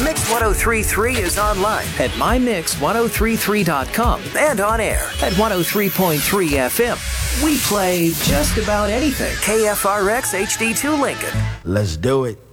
Mix 1033 is online at mymix1033.com and on air at 103.3 FM. We play just about anything. KFRX HD2 Lincoln. Let's do it.